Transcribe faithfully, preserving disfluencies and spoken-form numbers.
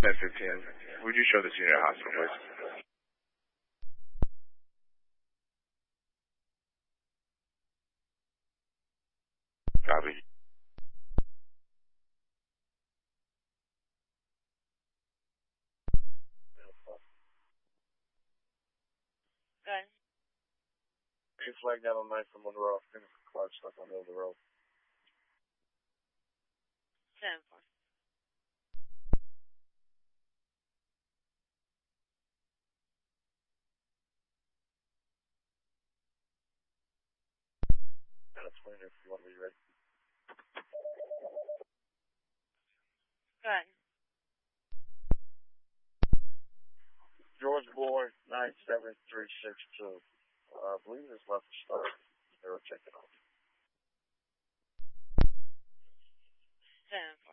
ten fifteen. Would you show this unit at hospital, please? Copy. Good. Two flag down on nine from Monroe. Cloud stuck on the middle of the road. Ten four. That's when if you want to be ready. Good. George Boy, nine seven three six two. Uh, I believe this left to start. They were checking off. Ten